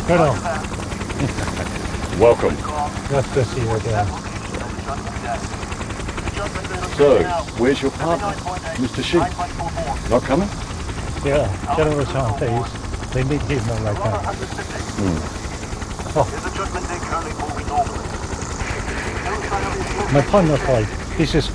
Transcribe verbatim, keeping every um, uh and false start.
Hello. Welcome. Nice to see you again. So, where's your partner, Mister Sheep? Not coming? Yeah, General Chantes. They need him not like that. Hmm. Oh. My partner's like, he's just